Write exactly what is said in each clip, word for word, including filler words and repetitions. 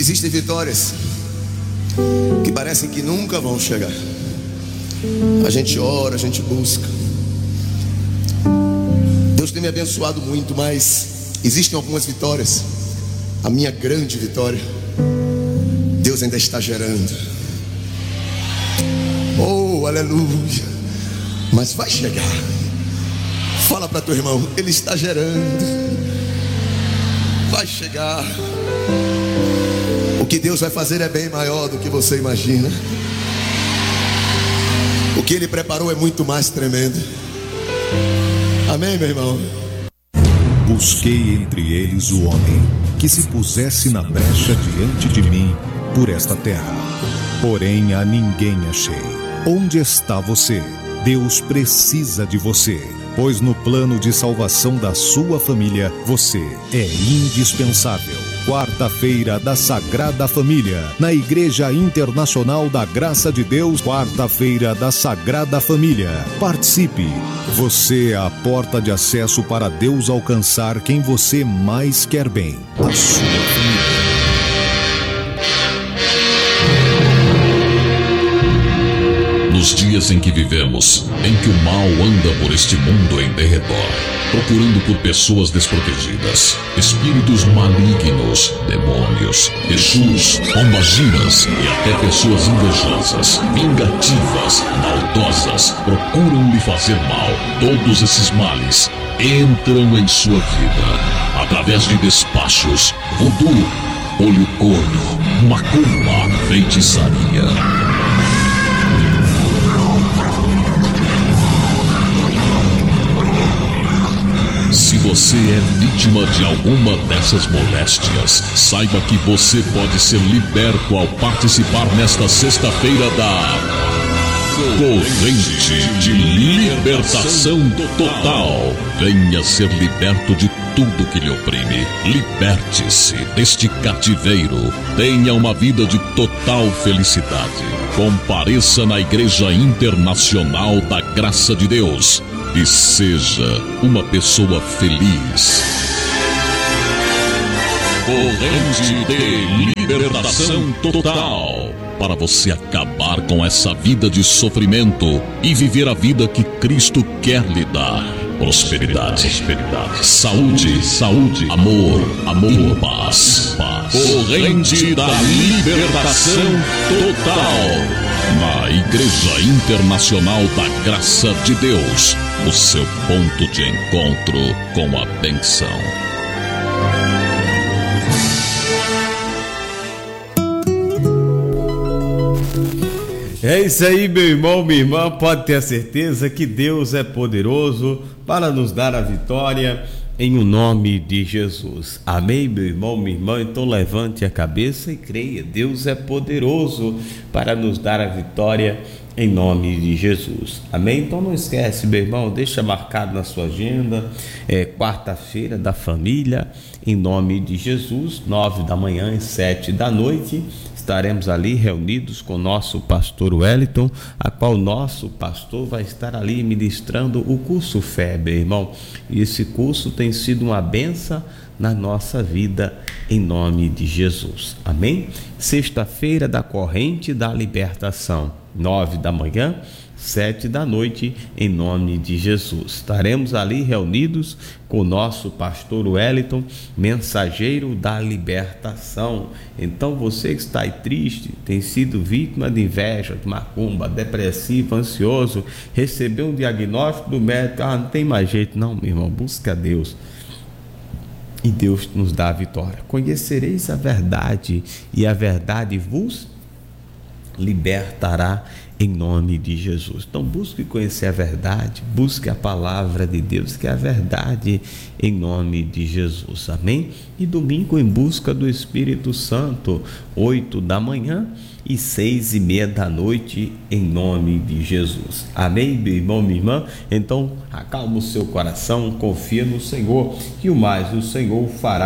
Existem vitórias que parecem que nunca vão chegar. A gente ora, a gente busca. Deus tem me abençoado muito, mas existem algumas vitórias. A minha grande vitória, Deus ainda está gerando. Oh, aleluia. Mas vai chegar. Fala para teu irmão, Ele está gerando. Vai chegar. O que Deus vai fazer é bem maior do que você imagina. O que Ele preparou é muito mais tremendo. Amém, meu irmão? Busquei entre eles o homem que se pusesse na brecha diante de mim por esta terra. Porém a ninguém achei. Onde está você? Deus precisa de você, pois no plano de salvação da sua família, você é indispensável. Quarta-feira da Sagrada Família, na Igreja Internacional da Graça de Deus, quarta-feira da Sagrada Família. Participe! Você é a porta de acesso para Deus alcançar quem você mais quer bem, a sua família. Nos dias em que vivemos, em que o mal anda por este mundo em derredor, procurando por pessoas desprotegidas, espíritos malignos, demônios, exus, pombagiras e até pessoas invejosas, vingativas, maldosas, procuram lhe fazer mal. Todos esses males entram em sua vida através de despachos, voodoo, olho gordo, macumba, feitiçaria. Se você é vítima de alguma dessas moléstias, saiba que você pode ser liberto ao participar nesta sexta-feira da Corrente de Libertação Total. Venha ser liberto de tudo que lhe oprime. Liberte-se deste cativeiro. Tenha uma vida de total felicidade. Compareça na Igreja Internacional da Graça de Deus e seja uma pessoa feliz. Corrente de Libertação Total, para você acabar com essa vida de sofrimento e viver a vida que Cristo quer lhe dar. Prosperidade, prosperidade, saúde, saúde, amor, amor, paz, paz. Corrente da Libertação Total, na Igreja Internacional da Graça de Deus, o seu ponto de encontro com a bênção. É isso aí, meu irmão, minha irmã, pode ter a certeza que Deus é poderoso para nos dar a vitória em o nome de Jesus. Amém, meu irmão, minha irmã? Então levante a cabeça e creia, Deus é poderoso para nos dar a vitória em nome de Jesus. Amém? Então não esquece, meu irmão, deixa marcado na sua agenda, é quarta-feira da família, em nome de Jesus, nove da manhã e sete da noite. Estaremos ali reunidos com o nosso pastor Wellington, a qual nosso pastor vai estar ali ministrando o curso Fé, meu irmão. E esse curso tem sido uma bênção na nossa vida, em nome de Jesus. Amém? Sexta-feira da Corrente da Libertação, nove da manhã, sete da noite, em nome de Jesus. Estaremos ali reunidos com o nosso pastor Wellington, mensageiro da libertação. Então você que está aí triste, tem sido vítima de inveja, de macumba, depressivo, ansioso, recebeu um diagnóstico do médico, ah, não tem mais jeito não, meu irmão, busca Deus. E Deus nos dá a vitória. Conhecereis a verdade, e a verdade vos libertará, em nome de Jesus. Então busque conhecer a verdade, busque a palavra de Deus, que é a verdade, em nome de Jesus. Amém? E domingo em busca do Espírito Santo, oito da manhã e seis e meia da noite, em nome de Jesus. Amém, meu irmão, minha irmã? Então acalma o seu coração, confia no Senhor, que o mais o Senhor fará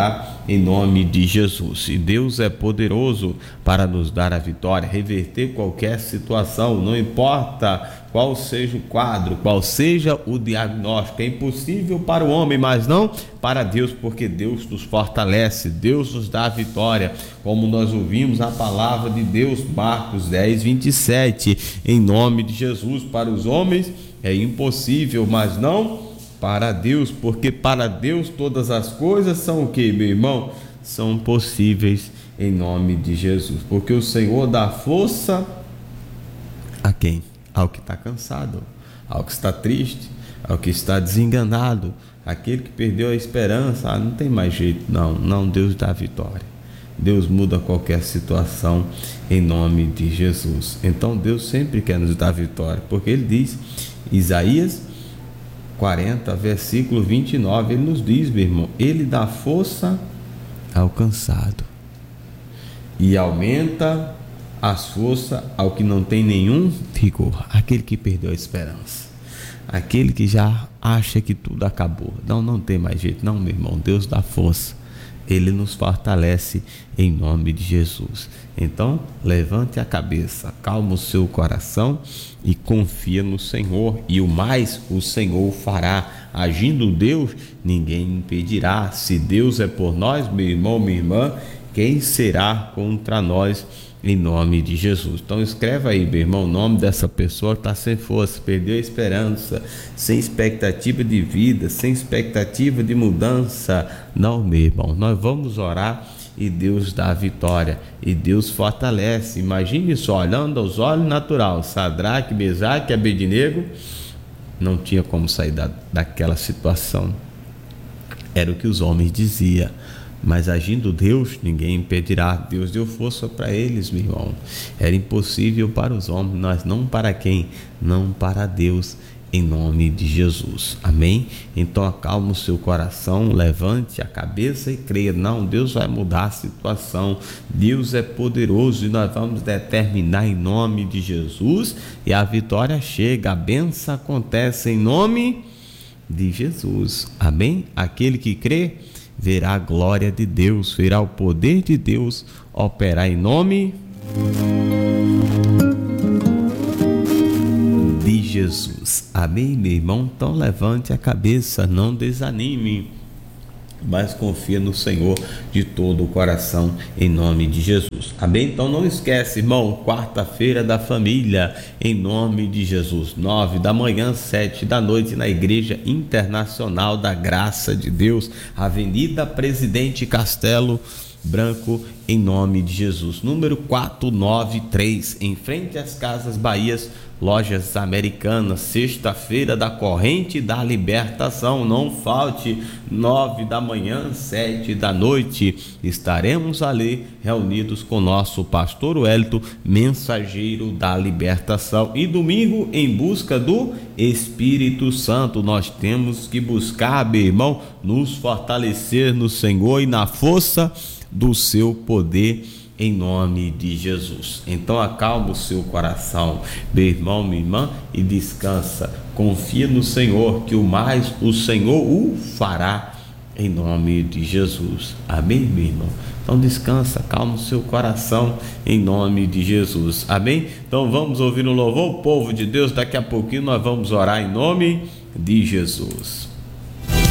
em nome de Jesus. E Deus é poderoso para nos dar a vitória, reverter qualquer situação, não importa qual seja o quadro, qual seja o diagnóstico. É impossível para o homem, mas não para Deus, porque Deus nos fortalece, Deus nos dá a vitória, como nós ouvimos a palavra de Deus, Marcos dez, vinte e sete, em nome de Jesus. Para os homens é impossível, mas não para Deus, porque para Deus todas as coisas são o que, meu irmão? São possíveis em nome de Jesus, porque o Senhor dá força a quem? Ao que está cansado, ao que está triste, ao que está desenganado, aquele que perdeu a esperança. Ah, não tem mais jeito, não, não, Deus dá vitória, Deus muda qualquer situação em nome de Jesus. Então Deus sempre quer nos dar vitória, porque Ele diz, Isaías quarenta, versículo vinte e nove, Ele nos diz, meu irmão, Ele dá força ao cansado e aumenta as forças ao que não tem nenhum vigor, aquele que perdeu a esperança, aquele que já acha que tudo acabou. Não, não tem mais jeito, não, meu irmão. Deus dá força, Ele nos fortalece em nome de Jesus. Então, levante a cabeça, calma o seu coração e confia no Senhor, e o mais o Senhor fará. Agindo Deus, ninguém impedirá. Se Deus é por nós, meu irmão, minha irmã, quem será contra nós? Em nome de Jesus. Então escreva aí, meu irmão, o nome dessa pessoa que está sem força, perdeu a esperança, sem expectativa de vida, sem expectativa de mudança. Não, meu irmão, nós vamos orar e Deus dá a vitória, e Deus fortalece. Imagine só, olhando aos olhos naturais, Sadraque, Mesaque e Abednego não tinha como sair da, daquela situação. Era o que os homens diziam. Mas agindo Deus, ninguém impedirá. Deus deu força para eles, meu irmão. Era impossível para os homens, mas não para quem? Não para Deus, em nome de Jesus. Amém? Então acalma o seu coração, levante a cabeça e creia. Não, Deus vai mudar a situação. Deus é poderoso e nós vamos determinar em nome de Jesus, e a vitória chega, a bênção acontece em nome de Jesus. Amém? Aquele que crê verá a glória de Deus, verá o poder de Deus operar em nome de Jesus. Amém, meu irmão? Então levante a cabeça, não desanime, mas confia no Senhor de todo o coração, em nome de Jesus. Amém? Então não esquece, irmão, quarta-feira da família, em nome de Jesus, nove da manhã, sete da noite, na Igreja Internacional da Graça de Deus, Avenida Presidente Castelo Branco, em nome de Jesus, número quatrocentos e noventa e três, em frente às Casas Bahias, Lojas Americanas, sexta-feira da Corrente da Libertação. Não falte, nove da manhã, sete da noite, estaremos ali reunidos com nosso pastor Wellington, mensageiro da libertação. E domingo, em busca do Espírito Santo, nós temos que buscar, meu irmão, nos fortalecer no Senhor e na força do seu poder, em nome de Jesus. Então acalma o seu coração, meu irmão, minha irmã, e descansa. Confia no Senhor, que o mais o Senhor o fará, em nome de Jesus. Amém, meu irmão? Então descansa, calma o seu coração, em nome de Jesus. Amém? Então vamos ouvir o louvor, o povo de Deus. Daqui a pouquinho nós vamos orar em nome de Jesus.